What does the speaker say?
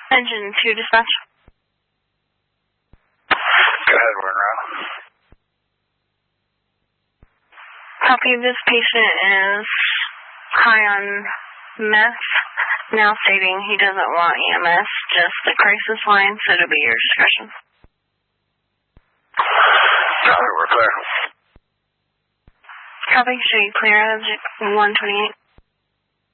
Engine 2 dispatch. Go ahead, Monroe. Copy, this patient is high on meth, now stating he doesn't want EMS, just the crisis line, so it'll be your discretion. Copy, we're clear. Copy, show you clear as 128.